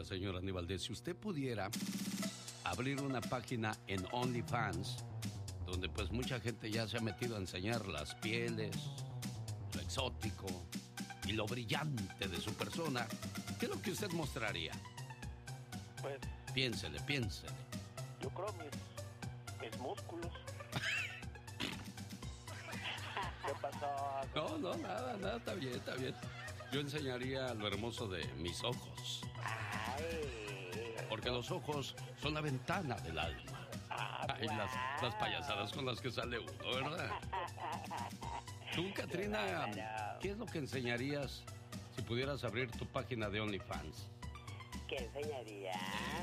Oiga, señor Andy Valdés, si usted pudiera abrir una página en OnlyFans, donde pues mucha gente ya se ha metido a enseñar las pieles, lo exótico y lo brillante de su persona, ¿qué es lo que usted mostraría? Pues... Piénsele. Yo creo mis músculos. ¿Qué pasó? No, nada, está bien. Yo enseñaría lo hermoso de mis ojos. Ay. Porque los ojos son la ventana del alma. Ay, las payasadas con las que sale uno, ¿verdad? Tú, Catrina, ¿qué es lo que enseñarías si pudieras abrir tu página de OnlyFans? ¿Qué enseñaría?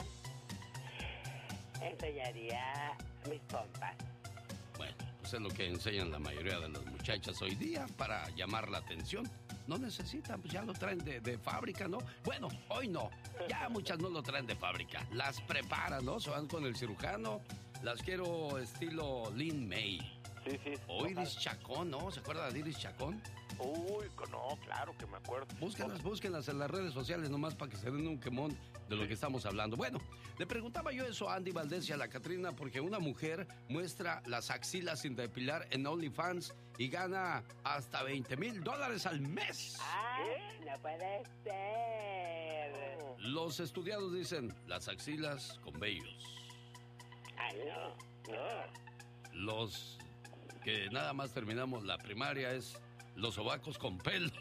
Enseñaría mis pompas. Bueno, pues es lo que enseñan la mayoría de las muchachas hoy día para llamar la atención. No necesitan, pues ya lo traen de fábrica, ¿no? Bueno, hoy no. Ya muchas no lo traen de fábrica. Las preparan, ¿no? Se van con el cirujano. Las quiero estilo Lin May. Sí. O Iris Chacón, ¿no? ¿Se acuerda de Iris Chacón? Uy, no, claro que me acuerdo. Búsquenlas en las redes sociales nomás para que se den un quemón de lo que estamos hablando. Bueno, le preguntaba yo eso a Andy Valdés y a la Catrina porque una mujer muestra las axilas sin depilar en OnlyFans y gana hasta $20,000 al mes. ¡Ay, no puede ser! Los estudiados dicen las axilas con vellos. ¡Ay, no! Los que nada más terminamos la primaria es los sobacos con pelos.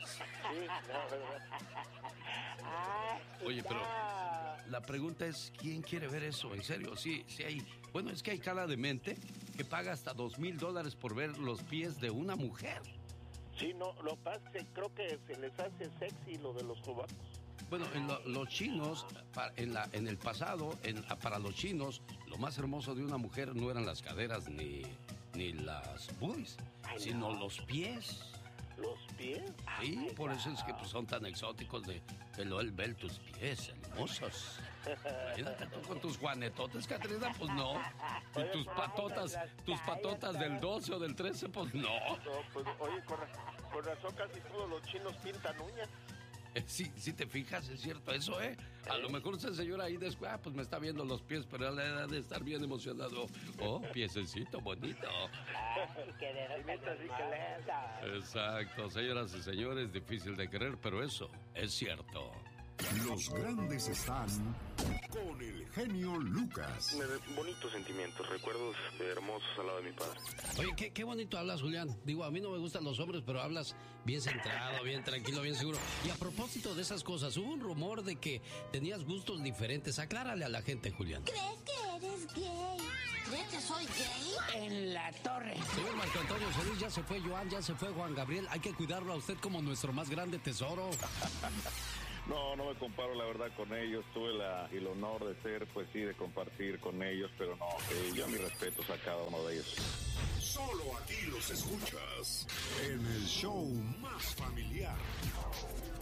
Oye, pero la pregunta es, ¿quién quiere ver eso? En serio, sí hay. Bueno, es que hay cara de mente que paga hasta $2,000 por ver los pies de una mujer. Sí, no, lo que pasa es que creo que se les hace sexy lo de los sobacos. Bueno, los chinos, en el pasado, para los chinos, lo más hermoso de una mujer no eran las caderas ni las boobies, sino los pies. ¿Los pies? Sí, por eso es que pues, son tan exóticos de él ver tus pies hermosos. Imagínate tú con tus juanetotes, Catrina, pues no. Y tus patotas del 12 o del 13, pues no. No, pues oye, con razón casi todos los chinos pintan uñas. Sí, te fijas, es cierto eso, ¿eh? A lo mejor ese señor ahí después, pues me está viendo los pies, pero él ha de estar bien emocionado. Oh, piececito bonito. Ay, qué dedo. Exacto, señoras y señores, difícil de creer, pero eso es cierto. Los grandes están con el genio Lucas. Bonitos sentimientos, recuerdos hermosos al lado de mi padre. Oye, qué bonito hablas, Julián. Digo, a mí no me gustan los hombres, pero hablas bien centrado, bien tranquilo, bien seguro. Y a propósito de esas cosas, hubo un rumor de que tenías gustos diferentes. Aclárale a la gente, Julián. ¿Crees que eres gay? ¿Crees que soy gay? En la torre. Señor Marco Antonio Solís, ya se fue Joan, ya se fue Juan Gabriel. Hay que cuidarlo a usted como nuestro más grande tesoro. No me comparo la verdad con ellos. Tuve el honor de ser, pues sí, de compartir con ellos, pero no, yo mis respetos a cada uno de ellos. Solo aquí los escuchas en el show más familiar.